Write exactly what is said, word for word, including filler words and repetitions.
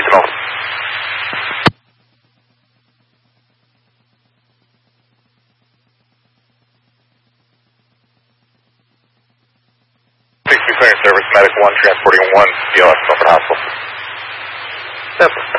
Houston, over. sixty clearance service, medic one, transporting one, D L X over to hospital. Yes.